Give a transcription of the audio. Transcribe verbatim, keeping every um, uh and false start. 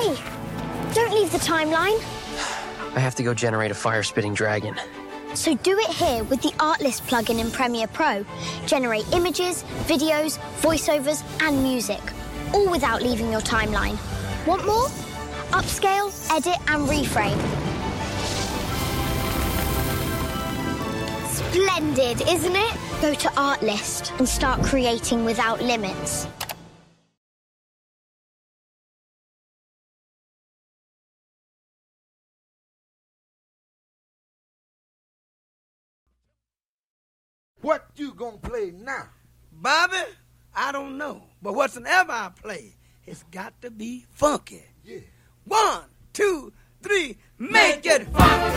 Hey, don't leave the timeline. I have to go generate a fire-spitting dragon. So do it here with the Artlist plugin in Premiere Pro. Generate images, videos, voiceovers, and music, all without leaving your timeline. Want more? Upscale, edit, and reframe. Splendid, isn't it? Go to Artlist and start creating without limits. What you gonna play now? Bobby, I don't know. But whatsoever I play, it's got to be funky. Yeah. One, two, three, make it funky.